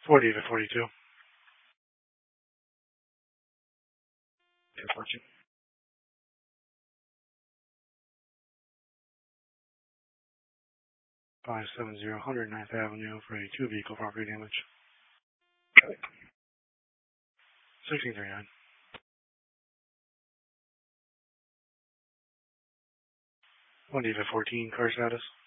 40 to 42. Unfortunate. 570 109th Avenue for a 2-vehicle property damage. 1639. 1 to 14 car status.